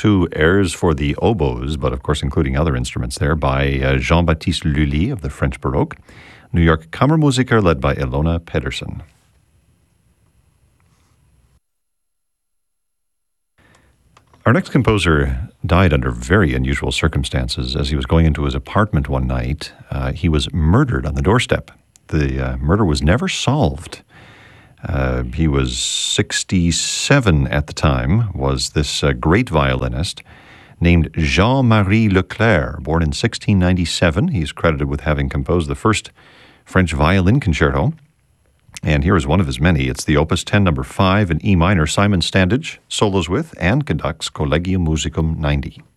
2 airs for the oboes, but of course including other instruments there, by Jean-Baptiste Lully of the French Baroque. New York Kammermusiker led by Ilona Pedersen. Our next composer died under very unusual circumstances. As he was going into his apartment one night, he was murdered on the doorstep. The murder was never solved. He was 67 at the time, was this great violinist named Jean-Marie Leclerc, born in 1697. He's credited with having composed the first French violin concerto. And here is one of his many. It's the Opus 10, number 5 in E minor. Simon Standage solos with and conducts Collegium Musicum 90.